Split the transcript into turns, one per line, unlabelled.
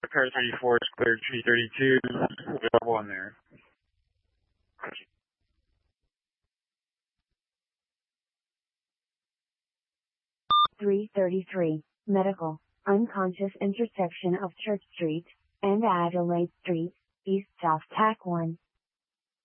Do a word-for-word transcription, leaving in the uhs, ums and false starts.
Car thirty-four is cleared, three thirty-two, available on there.
three thirty-three, medical, unconscious intersection of Church Street and Adelaide Street, East South Tack one.